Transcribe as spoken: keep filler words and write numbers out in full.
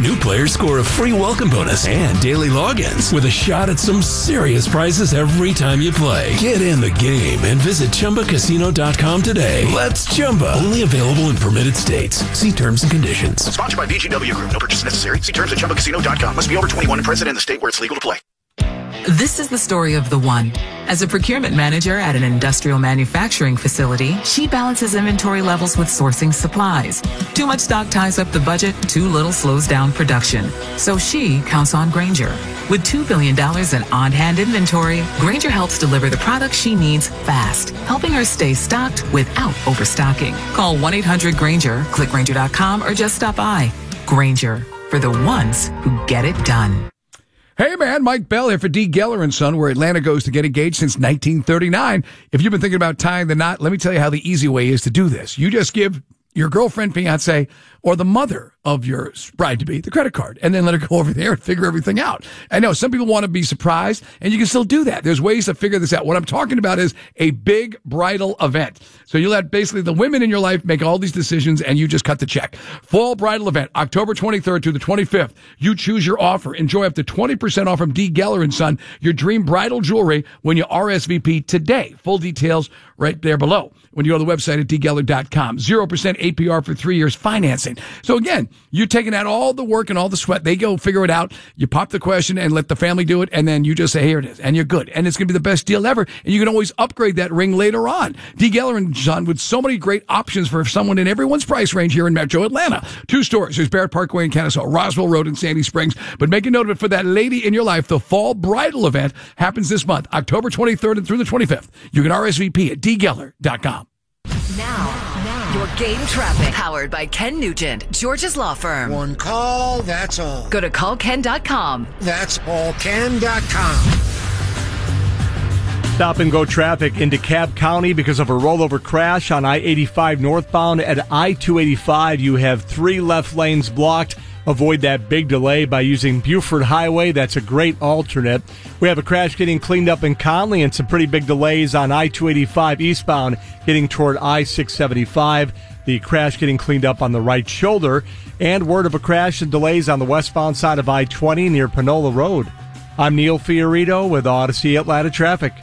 New players score a free welcome bonus and daily logins with a shot at some serious prizes every time you play. Get in the game and visit Chumba Casino dot com today. Let's Chumba. Only available in permitted states. See terms and conditions. Sponsored by V G W Group. No purchase necessary. See terms at Chumba Casino dot com. Must be over twenty-one and present in the state where it's legal to play. This is the story of the one. As a procurement manager at an industrial manufacturing facility, she balances inventory levels with sourcing supplies. Too much stock ties up the budget, too little slows down production. So she counts on Grainger. With two billion dollars in on-hand inventory, Grainger helps deliver the products she needs fast, helping her stay stocked without overstocking. Call one eight hundred Grainger, click Grainger dot com, or just stop by. Grainger, for the ones who get it done. Hey, man, Mike Bell here for D. Geller and Son, where Atlanta goes to get engaged since nineteen thirty-nine. If you've been thinking about tying the knot, let me tell you how the easy way is to do this. You just give your girlfriend, fiance, or the mother of your bride-to-be the credit card, and then let her go over there and figure everything out. I know some people want to be surprised, and you can still do that. There's ways to figure this out. What I'm talking about is a big bridal event. So you let basically the women in your life make all these decisions, and you just cut the check. Fall bridal event, October twenty-third through the twenty-fifth. You choose your offer. Enjoy up to twenty percent off from D. Geller and Son, your dream bridal jewelry, when you R S V P today. Full details right there below when you go to the website at D Geller dot com. zero percent A P R for three years financing. So again, you're taking out all the work and all the sweat. They go figure it out. You pop the question and let the family do it, and then you just say, here it is, and you're good. And it's going to be the best deal ever, and you can always upgrade that ring later on. D. Geller and Son, with so many great options for someone in everyone's price range here in Metro Atlanta. Two stores. There's Barrett Parkway in Kennesaw, Roswell Road in Sandy Springs. But make a note of it for that lady in your life. The fall bridal event happens this month, October twenty-third and through the twenty-fifth. You can R S V P at D Geller dot com. Now, now, your game traffic, powered by Ken Nugent, George's Law Firm. One call, that's all. Go to call ken dot com. That's all ken dot com. Stop and go traffic in DeKalb County because of a rollover crash on I eighty-five northbound. At I two eighty-five, you have three left lanes blocked. Avoid that big delay by using Buford Highway. That's a great alternate. We have a crash getting cleaned up in Conley and some pretty big delays on I two eighty-five eastbound getting toward I six seventy-five. The crash getting cleaned up on the right shoulder. And word of a crash and delays on the westbound side of I twenty near Panola Road. I'm Neil Fiorito with Odyssey Atlanta Traffic.